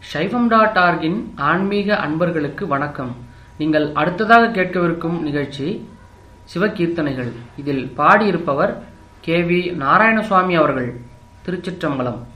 சைவம்.org-இன் ஆன்மீக அன்பர்களுக்கு வணக்கம். நீங்கள் அடுத்ததாக கேட்கவிருக்கும் நிகழ்ச்சி சிவகீர்த்தனைகள். இதில் பாடியிருப்பவர் கே.வி. நாராயணசுவாமி அவர்கள். திருச்சிற்றம்பலம்.